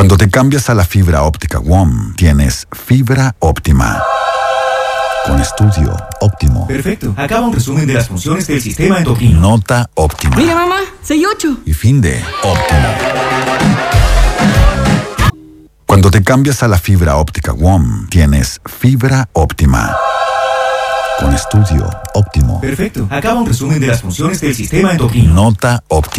Cuando te cambias a la fibra óptica WOM, tienes fibra óptima. Con estudio óptimo. Perfecto. Acaba un resumen de las funciones del sistema endocrino. Nota óptima. Mira, mamá, 6-8. Y fin de óptimo. Cuando te cambias a la fibra óptica WOM, tienes fibra óptima. Con estudio óptimo. Perfecto. Acaba un resumen de las funciones del sistema endocrino. Nota óptima.